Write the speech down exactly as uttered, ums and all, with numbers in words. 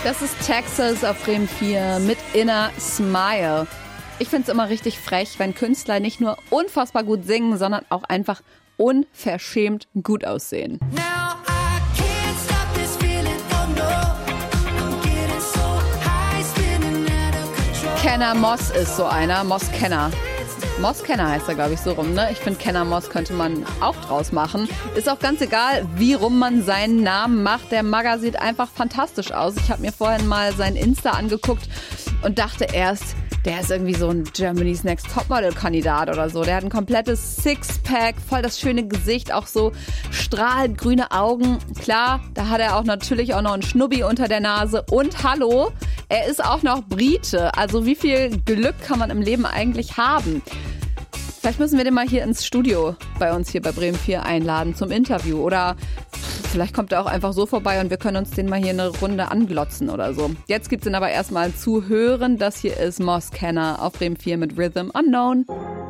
Das ist Texas auf Bremen vier mit Inner Smile. Ich finde es immer richtig frech, wenn Künstler nicht nur unfassbar gut singen, sondern auch einfach unverschämt gut aussehen. Kenner Moss ist so einer, Moss Kenner. Moss Kenner heißt er, glaube ich, so rum, ne? Ich finde, Kenner Moss könnte man auch draus machen. Ist auch ganz egal, wie rum man seinen Namen macht. Der Magger sieht einfach fantastisch aus. Ich habe mir vorhin mal sein Insta angeguckt und dachte erst, der ist irgendwie so ein Germany's Next Topmodel-Kandidat oder so. Der hat ein komplettes Sixpack, voll das schöne Gesicht, auch so strahlend grüne Augen. Klar, da hat er auch natürlich auch noch einen Schnubbi unter der Nase. Und hallo, er ist auch noch Brite. Also wie viel Glück kann man im Leben eigentlich haben? Vielleicht müssen wir den mal hier ins Studio bei uns hier bei Bremen vier einladen zum Interview. Oder vielleicht kommt er auch einfach so vorbei und wir können uns den mal hier eine Runde anglotzen oder so. Jetzt gibt's ihn aber erstmal zu hören. Das hier ist Moss Kenner auf Bremen vier mit Rhythm Unknown.